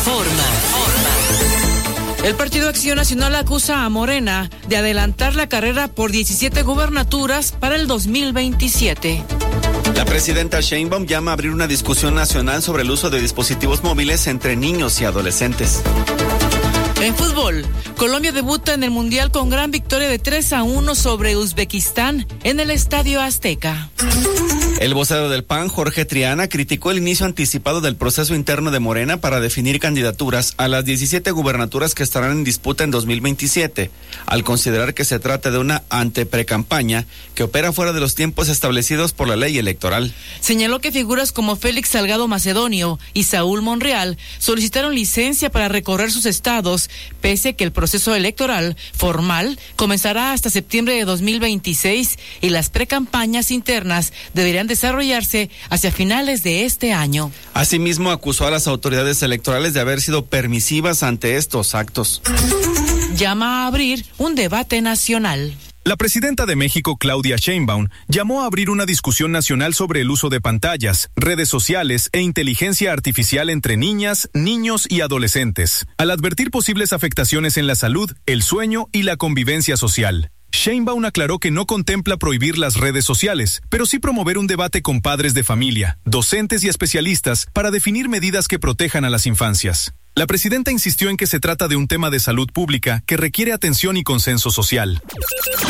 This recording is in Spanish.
Reforma. El Partido Acción Nacional acusa a Morena de adelantar la carrera por 17 gubernaturas para el 2027. La presidenta Sheinbaum llama a abrir una discusión nacional sobre el uso de dispositivos móviles entre niños y adolescentes. En fútbol, Colombia debuta en el Mundial con gran victoria de 3-1 sobre Uzbekistán en el Estadio Azteca. El vocero del PAN, Jorge Triana, criticó el inicio anticipado del proceso interno de Morena para definir candidaturas a las 17 gubernaturas que estarán en disputa en 2027, al considerar que se trata de una anteprecampaña que opera fuera de los tiempos establecidos por la ley electoral. Señaló que figuras como Félix Salgado Macedonio y Saúl Monreal solicitaron licencia para recorrer sus estados, pese a que el proceso electoral formal comenzará hasta septiembre de 2026 y las precampañas internas deberían desarrollarse hacia finales de este año. Asimismo, acusó a las autoridades electorales de haber sido permisivas ante estos actos. Llama a abrir un debate nacional. La presidenta de México, Claudia Sheinbaum, llamó a abrir una discusión nacional sobre el uso de pantallas, redes sociales e inteligencia artificial entre niñas, niños y adolescentes, al advertir posibles afectaciones en la salud, el sueño y la convivencia social. Sheinbaum aclaró que no contempla prohibir las redes sociales, pero sí promover un debate con padres de familia, docentes y especialistas para definir medidas que protejan a las infancias. La presidenta insistió en que se trata de un tema de salud pública que requiere atención y consenso social.